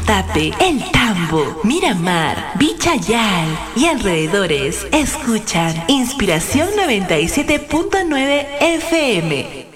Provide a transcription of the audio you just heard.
Cotape, El Tambo, Miramar, Vichayal y alrededores escuchan Inspiración 97.9 FM.